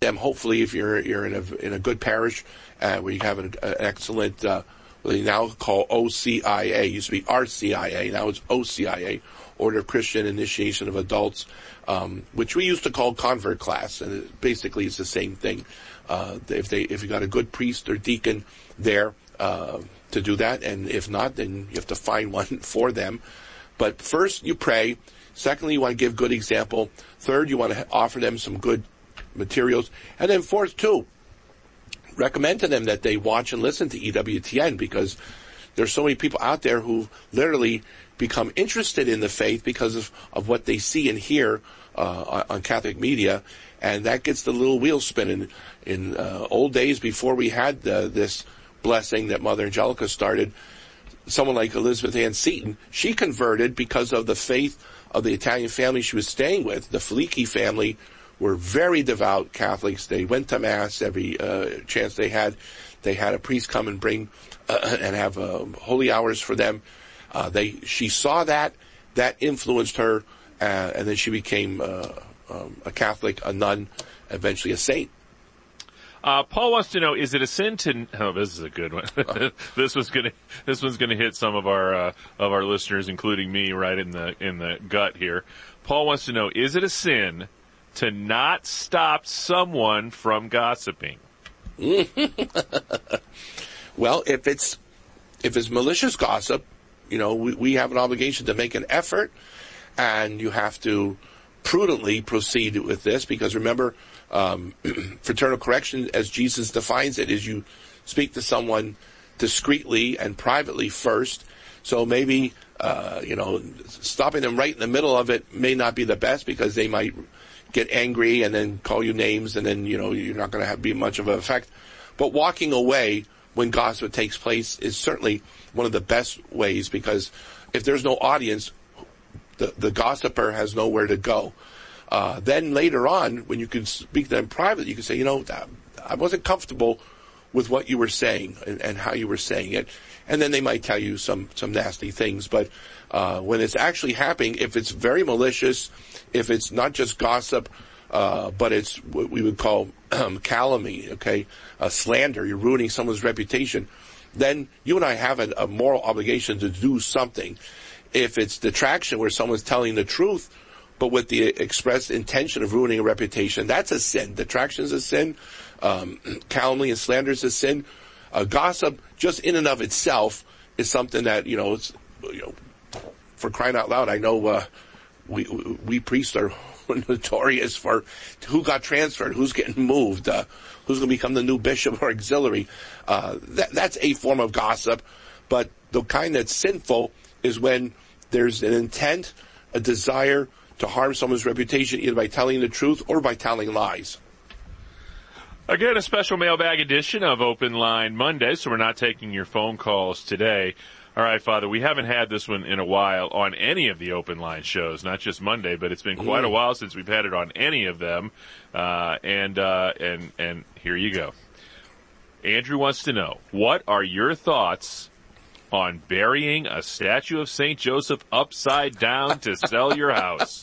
them. Hopefully, if you're in a good parish where you have an excellent, what they now call OCIA, it used to be RCIA, now it's OCIA, Order of Christian Initiation of Adults, which we used to call convert class, and basically it's the same thing. If you got a good priest or deacon there to do that, and if not, then you have to find one for them. But first, you pray. Secondly, you want to give good example. Third, you want to offer them some good materials. And then fourth, too, recommend to them that they watch and listen to EWTN, because there's so many people out there who literally become interested in the faith because of what they see and hear on Catholic media, and that gets the little wheel spinning. In old days, before we had this blessing that Mother Angelica started, someone like Elizabeth Ann Seton, she converted because of the faith of the Italian family she was staying with. The Felici family were very devout Catholics. They went to Mass every chance they had. They had a priest come and bring and have holy hours for them. She saw that influenced her, and then she became a Catholic, a nun, eventually a saint. Paul wants to know: is it a sin to? Oh, this is a good one. This one's gonna hit some of our listeners, including me, right in the gut here. Paul wants to know: is it a sin to not stop someone from gossiping? Well, if it's malicious gossip, we have an obligation to make an effort, and you have to prudently proceed with this, because remember, fraternal correction, as Jesus defines it, is you speak to someone discreetly and privately first. So maybe, stopping them right in the middle of it may not be the best, because they might get angry and then call you names, and then, you're not going to be much of an effect. But walking away when gossip takes place is certainly one of the best ways, because if there's no audience, the gossiper has nowhere to go. Then later on, when you can speak to them privately, you can say, I wasn't comfortable with what you were saying and how you were saying it. And then they might tell you some nasty things. But when it's actually happening, if it's very malicious, if it's not just gossip, but it's what we would call calumny, slander, you're ruining someone's reputation, then you and I have a moral obligation to do something. If it's detraction, where someone's telling the truth, but with the express intention of ruining a reputation, that's a sin. Detraction is a sin. Calumny and slander is a sin. Gossip, just in and of itself, is something that, for crying out loud, I know we priests are notorious for who got transferred, who's getting moved, who's going to become the new bishop or auxiliary. That's a form of gossip, but the kind that's sinful is when there's an intent, a desire to harm someone's reputation, either by telling the truth or by telling lies. Again, a special mailbag edition of Open Line Monday, so we're not taking your phone calls today. All right, Father, we haven't had this one in a while on any of the Open Line shows, not just Monday, but it's been quite a while since we've had it on any of them. And here you go. Andrew wants to know, what are your thoughts on burying a statue of St. Joseph upside down to sell your house?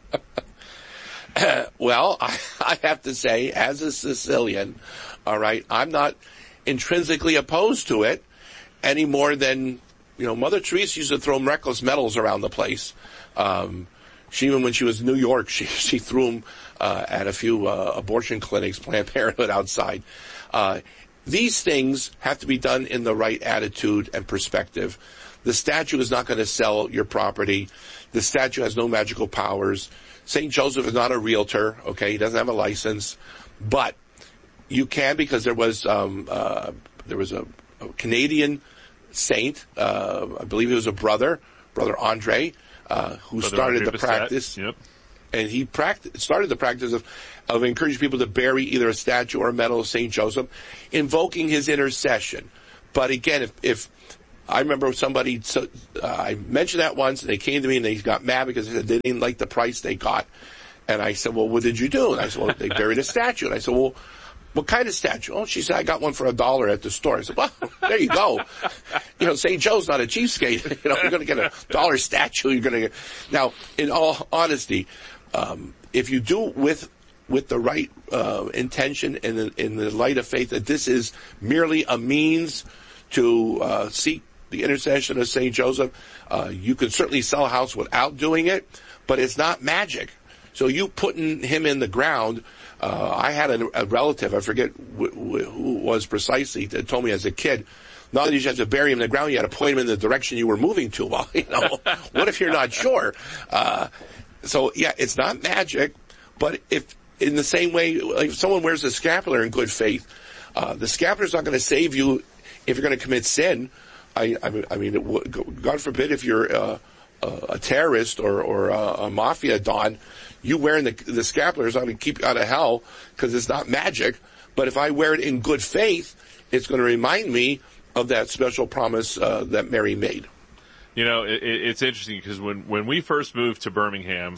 Well, I have to say, as a Sicilian, all right, I'm not intrinsically opposed to it any more than, Mother Teresa used to throw miraculous medals around the place. Even when she was in New York, she threw them at a few abortion clinics, Planned Parenthood outside. These things have to be done in the right attitude and perspective. The statue is not going to sell your property. The statue has no magical powers. St. Joseph is not a realtor, He doesn't have a license. But you can, because there was a Canadian saint, I believe he was a Brother Andre, who started the practice. Yep. And he started the practice of encouraging people to bury either a statue or a medal of St. Joseph, invoking his intercession. But again, if I remember somebody, I mentioned that once, and they came to me and they got mad because they didn't like the price they got. And I said, well, what did you do? And I said, well, they buried a statue. And I said, well, what kind of statue? Oh, she said, I got one for $1 at the store. I said, well, there you go. St. Joe's not a cheapskate. You're going to get a $1 statue. Now, in all honesty, if you do with with the right intention and in the light of faith that this is merely a means to seek the intercession of St. Joseph. You can certainly sell a house without doing it, but it's not magic. So you putting him in the ground, I had a relative, I forget who it was precisely, that told me as a kid, not that you just have to bury him in the ground, you had to point him in the direction you were moving to. Well, what if you're not sure? So yeah, it's not magic, but if in the same way, like if someone wears a scapular in good faith, the scapular's not going to save you if you're going to commit sin. I mean, God forbid if you're a terrorist or a mafia don, you wearing the scapular is not going to keep you out of hell because it's not magic. But if I wear it in good faith, it's going to remind me of that special promise that Mary made. You know, it's interesting because when we first moved to Birmingham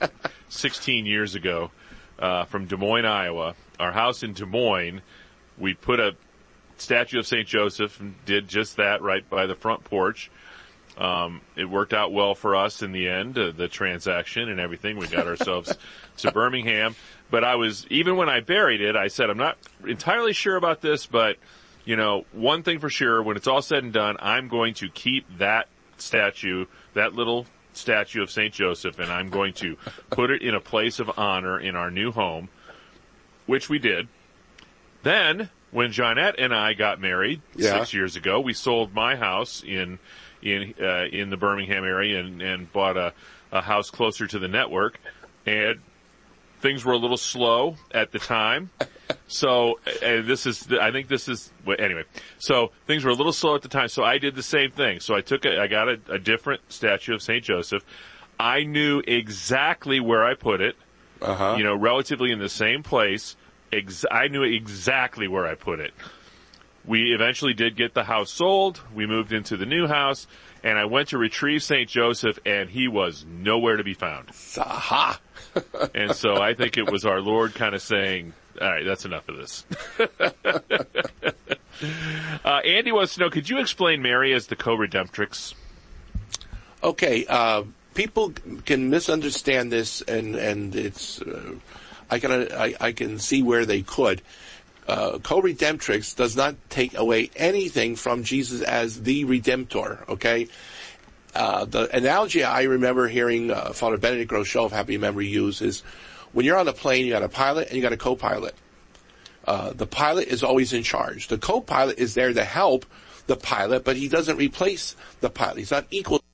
16 years ago from Des Moines, Iowa, our house in Des Moines, we put a statue of St. Joseph and did just that right by the front porch. It worked out well for us in the end, the transaction and everything. We got ourselves to Birmingham. But even when I buried it, I said, I'm not entirely sure about this, but, you know, one thing for sure, when it's all said and done, I'm going to keep that statue, that little statue of St. Joseph, and I'm going to put it in a place of honor in our new home, which we did. Then, when Johnette and I got married 6 years ago, we sold my house in the Birmingham area and bought a house closer to the network, and things were a little slow at the time. So anyway. So things were a little slow at the time. So I did the same thing. So I got a different statue of St. Joseph. I knew exactly where I put it. You know, relatively in the same place. I knew exactly where I put it. We eventually did get the house sold. We moved into the new house, and I went to retrieve St. Joseph, and he was nowhere to be found. Aha! And so I think it was our Lord kind of saying, all right, that's enough of this. Andy wants to know, could you explain Mary as the co-redemptrix? Okay, people can misunderstand this, and it's I can see where they could. Co-redemptrix does not take away anything from Jesus as the Redemptor, okay? The analogy I remember hearing Father Benedict Groeschel of Happy Memory use is when you're on a plane, you got a pilot and you got a co-pilot. The pilot is always in charge. The co-pilot is there to help the pilot, but he doesn't replace the pilot. He's not equal